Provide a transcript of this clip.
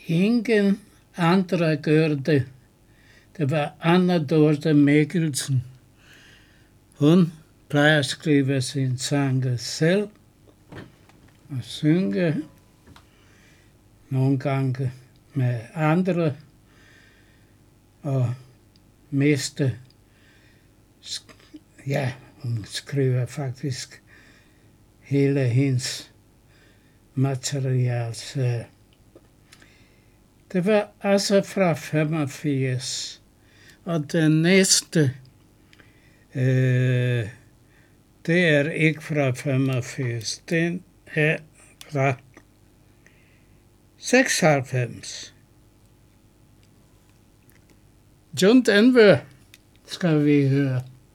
Ingen andre gør det. Det var Anna Dorte Mikkelsen. Hun plejer at skrive sine sange selv og synge nogle gange med andre og meste, hun skriver faktisk hele hendes materiale selv. Det var altså fra 85, og den næste, det er ikke fra 85, den er fra 96. John Denver skal vi høre.